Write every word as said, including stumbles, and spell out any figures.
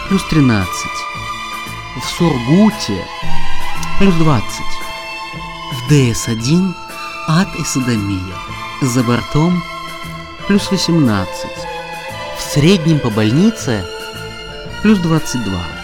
плюс тринадцать. В Сургуте плюс двадцать. В Дэ Эс один ад и содомия. За бортом плюс восемнадцать. В среднем по больнице плюс двадцать два.